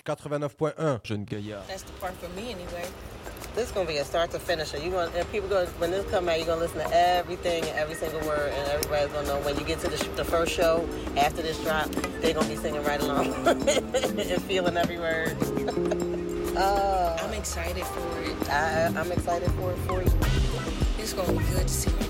89.1. Jeune gaillard. That's the part for me anyway. This is gonna be a start to finish. When this come out, you're gonna listen to everything, every single word, and everybody's gonna know when you get to the first show after this drop, they're gonna be singing right along and feeling every word. I'm excited for it. I'm excited for it for you. It's gonna be good to see